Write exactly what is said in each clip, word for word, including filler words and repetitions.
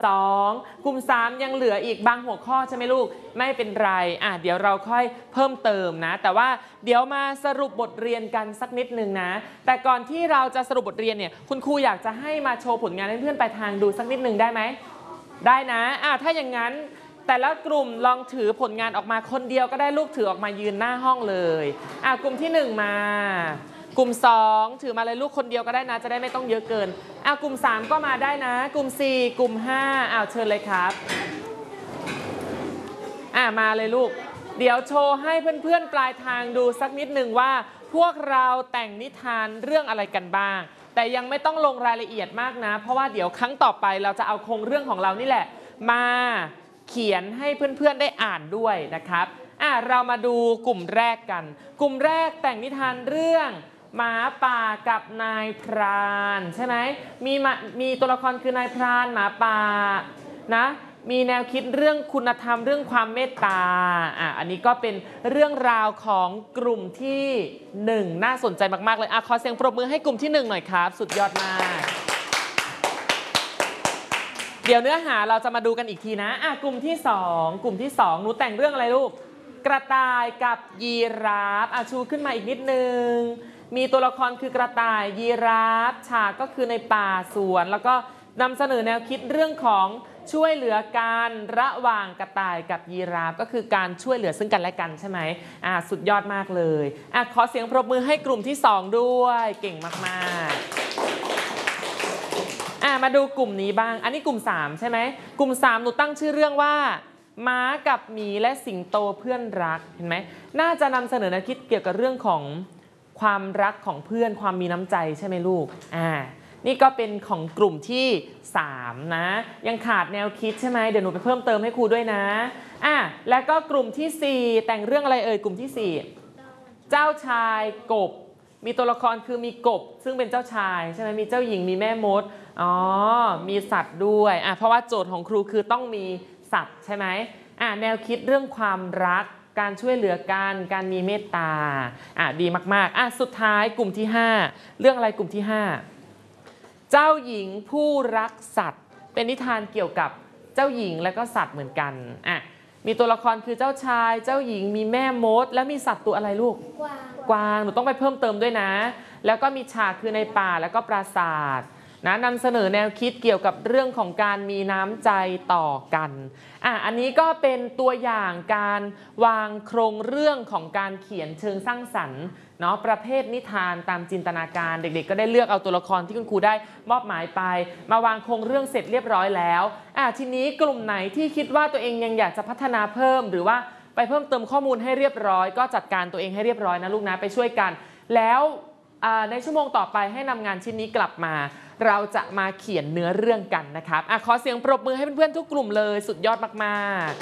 สองกลุ่มสามยังเหลืออีกบางหัวข้อใช่ไหมลูกไม่เป็นไรอ่ะเดี๋ยวเราค่อยเพิ่มเติมนะแต่ว่าเดี๋ยวมาสรุปบทเรียนกันสักนิดนึงนะแต่ก่อนที่เราจะสรุปบทเรียนเนี่ยคุณครูอยากจะให้มาโชว์ผลงานให้เพื่อนไปทางดูสักนิดนึงได้ไหมได้นะอ่ะถ้าอย่างนั้นแต่ละกลุ่มลองถือผลงานออกมาคนเดียวก็ได้ลูกถือออกมายืนหน้าห้องเลยอ่ะกลุ่มที่หนึ่งมากลุ่มสองถือมาเลยลูกคนเดียวก็ได้นะจะได้ไม่ต้องเยอะเกินอ้าวกลุ่มสามก็มาได้นะกลุ่มสี่กลุ่มห้าอ้าวเชิญเลยครับอ่ามาเลยลูกเดี๋ยวโชว์ให้เพื่อนๆปลายทางดูสักนิดหนึ่งว่าพวกเราแต่งนิทานเรื่องอะไรกันบ้างแต่ยังไม่ต้องลงรายละเอียดมากนะเพราะว่าเดี๋ยวครั้งต่อไปเราจะเอาโครงเรื่องของเรานี่แหละมาเขียนให้เพื่อนๆได้อ่านด้วยนะครับอ่าเรามาดูกลุ่มแรกกันกลุ่มแรกแต่งนิทานเรื่องหมาป่ากับนายพรานใช่ไหมมีมีตัวละครคือนายพรานหมาป่านะมีแนวคิดเรื่องคุณธรรมเรื่องความเมตตาอ่ะอันนี้ก็เป็นเรื่องราวของกลุ่มที่หนึ่งน่าสนใจมากๆเลยอ่ะขอเสียงปรบมือให้กลุ่มที่หนึ่งหน่อยครับสุดยอดมากเดี๋ยวเนื้อหาเราจะมาดูกันอีกทีนะอ่ะกลุ่มที่สองกลุ่มที่สองหนูแต่งเรื่องอะไรลูกกระต่ายกับยีราฟอ่ะชูขึ้นมาอีกนิดนึงมีตัวละครคือกระต่ายยีราฟฉากก็คือในป่าสวนแล้วก็นำเสนอแนวคิดเรื่องของช่วยเหลือกันระหว่างกระต่ายกับยีราฟก็คือการช่วยเหลือซึ่งกันและกันใช่ไหมอ่ะสุดยอดมากเลยอ่ะขอเสียงปรบมือให้กลุ่มที่สองด้วยเก่งมากๆอ่ะมาดูกลุ่มนี้บ้างอันนี้กลุ่มสามใช่ไหมกลุ่มสามหนูตั้งชื่อเรื่องว่าม้ากับหมีและสิงโตเพื่อนรักเห็นไหมน่าจะนำเสนอแนวคิดเกี่ยวกับเรื่องของความรักของเพื่อนความมีน้ำใจใช่ไหมลูกอ่านี่ก็เป็นของกลุ่มที่สามนะยังขาดแนวคิดใช่ไหมเดี๋ยวหนูไปเพิ่มเติมให้ครูด้วยนะอ่ะแล้วก็กลุ่มที่สี่แต่งเรื่องอะไรเอ่ยกลุ่มที่สี่เจ้าชายกบมีตัวละครคือมีกบซึ่งเป็นเจ้าชายใช่ไหมมีเจ้าหญิงมีแม่มดอ๋อมีสัตว์ด้วยอ่ะเพราะว่าโจทย์ของครูคือต้องมีสัตว์ใช่ไหมอ่ะแนวคิดเรื่องความรักการช่วยเหลือกันการมีเมตตาอ่ะดีมากๆอ่ะสุดท้ายกลุ่มที่ห้าเรื่องอะไรกลุ่มที่ห้าเจ้าหญิงผู้รักสัตว์เป็นนิทานเกี่ยวกับเจ้าหญิงและก็สัตว์เหมือนกันอ่ะมีตัวละครคือเจ้าชายเจ้าหญิงมีแม่มดแล้วมีสัตว์ตัวอะไรลูกกวางกวางหนูต้องไปเพิ่มเติมด้วยนะแล้วก็มีฉากคือในป่าแล้วก็ปราสาทนะนำเสนอแนวคิดเกี่ยวกับเรื่องของการมีน้ำใจต่อกันอ่ะอันนี้ก็เป็นตัวอย่างการวางโครงเรื่องของการเขียนเชิงสร้างสรรค์เนาะประเภทนิทานตามจินตนาการเด็กๆก็ได้เลือกเอาตัวละครที่คุณครูได้มอบหมายไปมาวางโครงเรื่องเสร็จเรียบร้อยแล้วอ่ะทีนี้กลุ่มไหนที่คิดว่าตัวเองยังอยากจะพัฒนาเพิ่มหรือว่าไปเพิ่มเติมข้อมูลให้เรียบร้อยก็จัดการตัวเองให้เรียบร้อยนะลูกนะไปช่วยกันแล้วในชั่วโมงต่อไปให้นำงานชิ้นนี้กลับมาเราจะมาเขียนเนื้อเรื่องกันนะครับอ่ะขอเสียงปรบมือให้เพื่อนๆทุกกลุ่มเลยสุดยอดมาก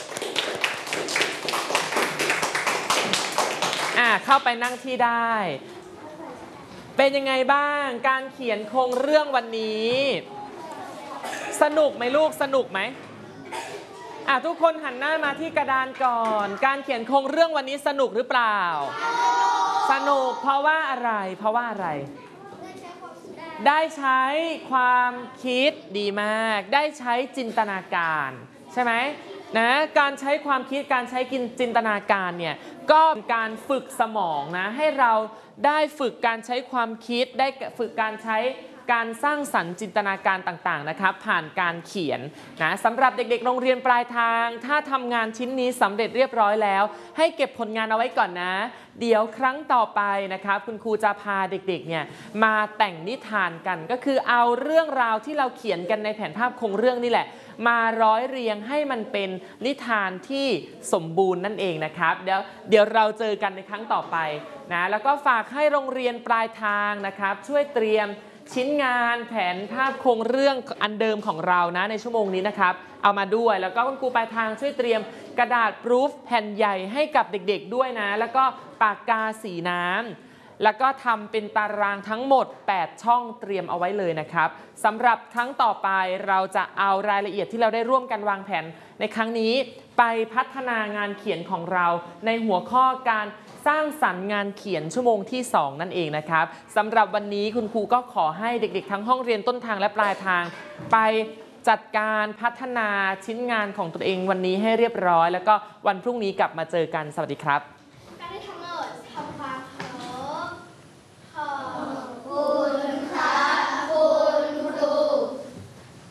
ๆอ่ะเข้าไปนั่งที่ได้เป็นยังไงบ้างการเขียนโครงเรื่องวันนี้สนุกไหมลูกสนุกไหมอ่ะทุกคนหันหน้ามาที่กระดานก่อนการเขียนโครงเรื่องวันนี้สนุกหรือเปล่าสนุกเพราะว่าอะไรเพราะว่าอะไรได้ใช้ความคิดดีมากได้ใช้จินตนาการใช่ไหมนะการใช้ความคิดการใช้จินตนาการเนี่ยก็เป็นการฝึกสมองนะให้เราได้ฝึกการใช้ความคิดได้ฝึกการใช้การสร้างสรรค์จินตนาการต่างๆนะครับผ่านการเขียนนะสำหรับเด็กๆโรงเรียนปลายทางถ้าทำงานชิ้นนี้สำเร็จเรียบร้อยแล้วให้เก็บผลงานเอาไว้ก่อนนะเดี๋ยวครั้งต่อไปนะครับคุณครูจะพาเด็กๆเนี่ยมาแต่งนิทานกันก็คือเอาเรื่องราวที่เราเขียนกันในแผนภาพโครงเรื่องนี่แหละมาร้อยเรียงให้มันเป็นนิทานที่สมบูรณ์นั่นเองนะครับเดี๋ยวเดี๋ยวเราเจอกันในครั้งต่อไปนะแล้วก็ฝากให้โรงเรียนปลายทางนะครับช่วยเตรียมชิ้นงานแผนภาพโครงเรื่องอันเดิมของเรานะในชั่วโมงนี้นะครับเอามาด้วยแล้วก็คุณครูปลายทางช่วยเตรียมกระดาษพรูฟแผ่นใหญ่ให้กับเด็กๆด้วยนะแล้วก็ปากกาสีน้ำแล้วก็ทำเป็นตารางทั้งหมดแปดช่องเตรียมเอาไว้เลยนะครับสำหรับครั้งต่อไปเราจะเอารายละเอียดที่เราได้ร่วมกันวางแผนในครั้งนี้ไปพัฒนางานเขียนของเราในหัวข้อการสร้างสรรค์งานเขียนชั่วโมงที่สองนั่นเองนะครับสำหรับวันนี้คุณครูก็ขอให้เด็กๆทั้งห้องเรียนต้นทางและปลายทางไปจัดการพัฒนาชิ้นงานของตัวเองวันนี้ให้เรียบร้อย แล้วก็วันพรุ่งนี้กลับมาเจอกันสวัสดีครับ